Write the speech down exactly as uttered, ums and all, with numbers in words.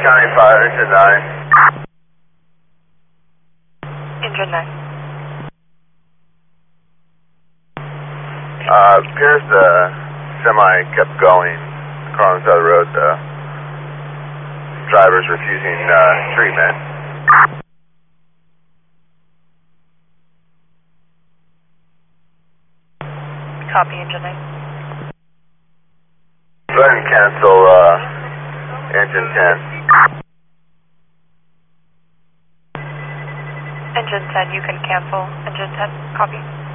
County five, engine nine. Engine nine. Uh, appears the semi kept going across the road. The driver's refusing uh, treatment. Copy, engine nine. Go ahead and cancel uh, engine ten. Engine ten, you can cancel engine ten. Copy.